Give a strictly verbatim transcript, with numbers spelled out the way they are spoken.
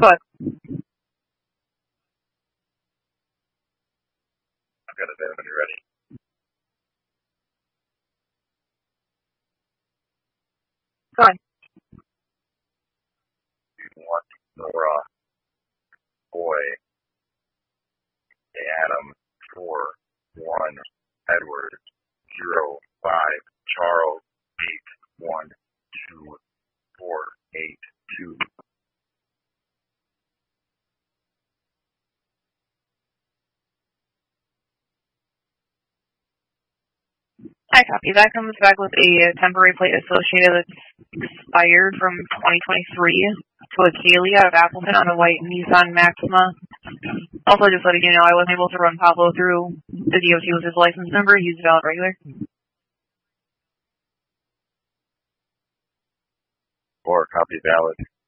But I've got it there when you're ready. go ahead. One, Nora, Boy, Adam, four, one, Edward, zero, five, Charles, eight, one, two, four, eight, two. I copy. That comes back with a temporary plate associated that's expired from twenty twenty-three to a Kaylee out of Appleton on a white Nissan Maxima. Also, just letting you know, I wasn't able to run Pablo through the D O T with his license number. He's valid regular. Or copy valid.